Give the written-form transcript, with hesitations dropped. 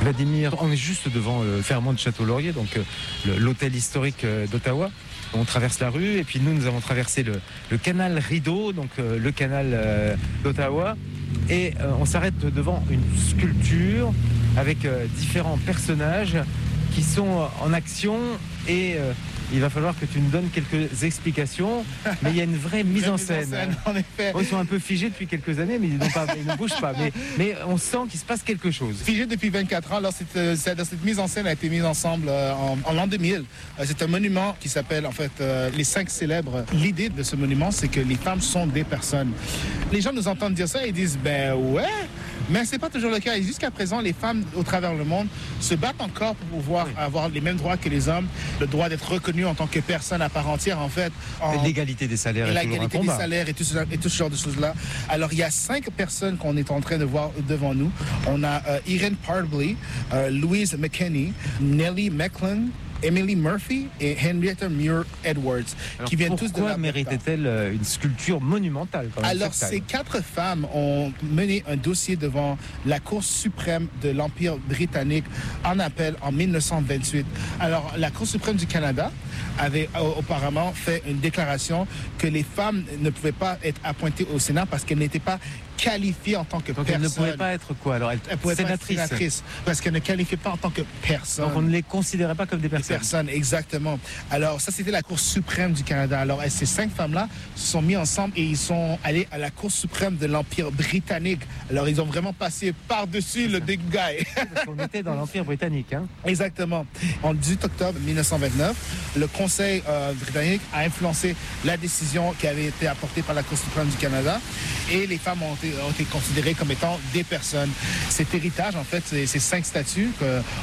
Vladimir, on est juste devant Fairmont de Château-Laurier, donc l'hôtel historique d'Ottawa. On traverse la rue et puis nous avons traversé le canal Rideau, donc le canal d'Ottawa. Et on s'arrête devant une sculpture avec différents personnages qui sont en action et il va falloir que tu nous donnes quelques explications, mais il y a une vraie mise en scène. En effet. Ils sont un peu figés depuis quelques années, mais ils ne bougent pas. Mais on sent qu'il se passe quelque chose. Figé depuis 24 ans, alors cette mise en scène a été mise ensemble en l'an 2000. C'est un monument qui s'appelle en fait les 5 célèbres. L'idée de ce monument, c'est que les femmes sont des personnes. Les gens nous entendent dire ça et disent ben ouais. Mais ce n'est pas toujours le cas. Et jusqu'à présent, les femmes au travers le monde se battent encore pour pouvoir avoir les mêmes droits que les hommes, le droit d'être reconnu en tant que personne à part entière, en fait. L'égalité des salaires. L'égalité des salaires et tout ce genre de choses-là. Alors, il y a 5 personnes qu'on est en train de voir devant nous. On a Irene Parbley, Louise McKinney, Nellie Mecklin, Emily Murphy et Henrietta Muir Edwards, qui viennent tous de Pourquoi méritait-elle une sculpture monumentale quand même? Alors, ces 4 femmes ont mené un dossier devant la Cour suprême de l'Empire britannique en appel en 1928. Alors, la Cour suprême du Canada avait auparavant fait une déclaration que les femmes ne pouvaient pas être appointées au Sénat parce qu'elles n'étaient pas qualifiées en tant que personne. Elle ne pouvait pas être quoi? Alors, elle pouvait pas être sénatrice parce qu'elle ne qualifiait pas en tant que personne. Donc on ne les considérait pas comme des personnes. Exactement. Alors ça, c'était la Cour suprême du Canada. Alors ces 5 femmes-là se sont mis ensemble et ils sont allés à la Cour suprême de l'Empire britannique. Alors ils ont vraiment passé par-dessus le big guy. Parce qu'on était dans l'Empire britannique. Hein? Exactement. En 18 octobre 1929, le Conseil britannique a influencé la décision qui avait été apportée par la Cour suprême du Canada et les femmes ont été considérées comme étant des personnes. Cet héritage, en fait, ces 5 statues